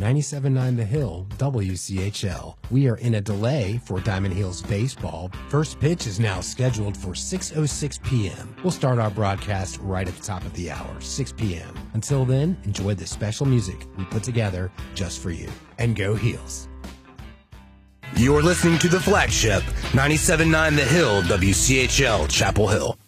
97.9 The Hill, WCHL. We are in a delay for Diamond Hills baseball. First pitch is now scheduled for 6:06 p.m. We'll start our broadcast right at the top of the hour, 6 p.m. Until then, enjoy the special music we put together just for you. And go Heels. You're listening to the flagship, 97.9 The Hill, WCHL, Chapel Hill.